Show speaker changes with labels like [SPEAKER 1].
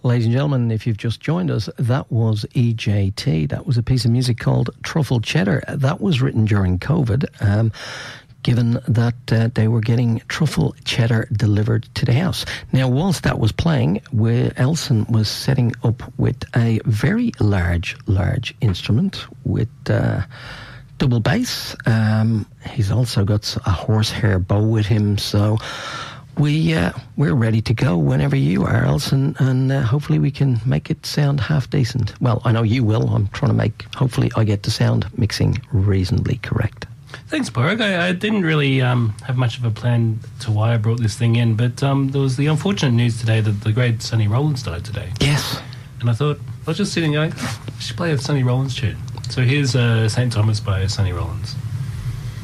[SPEAKER 1] Ladies and gentlemen, if you've just joined us, that was EJT. That was a piece of music called Truffle Cheddar. That was written during COVID, given that they were getting truffle cheddar delivered to the house. Now, whilst that was playing, Elson was setting up with a very large instrument with double bass. He's also got a horsehair bow with him, so we're ready to go whenever you are, Elson, and hopefully we can make it sound half decent. Well, I know you will. I'm trying to hopefully I get the sound mixing reasonably correct.
[SPEAKER 2] Thanks, Borg. I didn't really have much of a plan to why I brought this thing in, but there was the unfortunate news today that the great Sonny Rollins died today.
[SPEAKER 1] Yes.
[SPEAKER 2] And I thought, I was just sitting going, I should play a Sonny Rollins tune. So here's St. Thomas by Sonny Rollins.